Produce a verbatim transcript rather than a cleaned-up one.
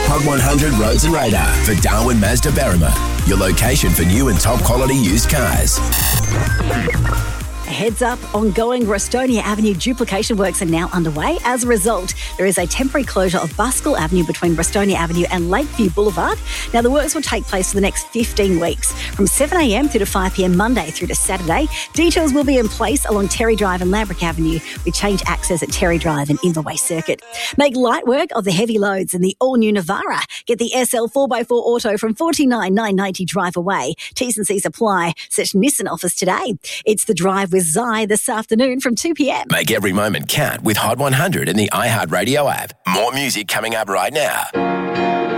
Hot one hundred Roads and Radar for Darwin Mazda Berrima, your location for new and top quality used cars. Heads up, ongoing Rostonia Avenue duplication works are now underway. As a result, there is a temporary closure of Buskell Avenue between Rostonia Avenue and Lakeview Boulevard. Now, the works will take place for the next fifteen weeks, from seven a m through to five p m Monday through to Saturday. Details will be in place along Terry Drive and Lambrick Avenue, with change access at Terry Drive and Inverway Circuit. Make light work of the heavy loads in the all-new Navara. Get the S L four by four Auto from forty-nine thousand nine hundred ninety drive away. T's and C's apply. Search Nissan office today. It's The Drive with Zai this afternoon from two p m. Make every moment count with Hot one hundred in the iHeartRadio app. More music coming up right now.